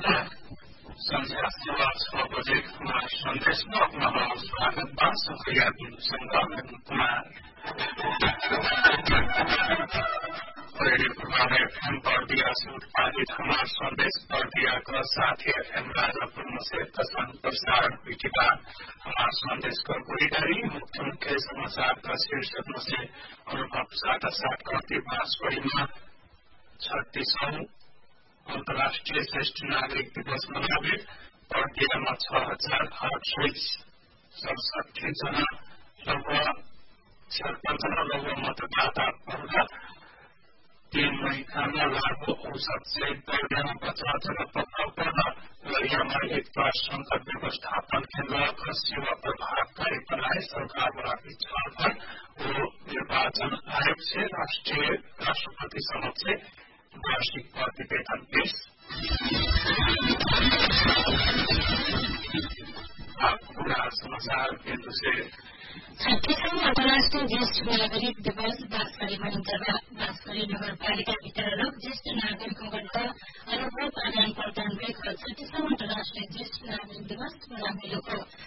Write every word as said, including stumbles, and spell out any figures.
कार्यक्रममा संध्या सवा छ बजेमा सन्देशमा अपना स्वागत बा सुखिया बिन्दुसँग कुमार रेडियो कुमार एफएम बर्दिया से उत्पादित हमार संदेश बर्दिया का साथी एफएम राजापुर से प्रसारण प्रसारण हुई के बाद हमार संदेश को पूरी करी मुख्य मुख्य समाचार का शीर्षक से अनुभव साथ साथ करती बांसुरी में छत्तीसौं अंतर्राष्ट्रीय श्रेष्ठ नागरिक दिवस मनावे बर्दिया में छह हजार आठ सौ सड़सठी जना लगभग छिहत्तर जना लोग मतदाता तीन महीना में लागू औसत से बर्दिया में पचास जना प्रभाव पड़ा लड़िया में एक राष्ट्र का व्यवस्थापन केंद्र सेवा प्रभावकारी बनाए सरकार द्वारा विचार पर वो निर्वाचन आयोग से राष्ट्रीय राष्ट्रपति समक्ष से वार्षिक प्रतिवेदन पेश पूरा समाचार केंद्र से छत्तीसौं अन्तर्राष्ट्रिय ज्येष्ठ नागरिक दिवस बाँसबारी मनाइन्छ। बाँसबारी नगरपालिकाभित्र लोक ज्येष्ठ नागरिकहरूको अनुभव आदान प्रदान गरेको छत्तीसौं अन्तर्राष्ट्रिय ज्येष्ठ नागरिक दिवस मनाइएको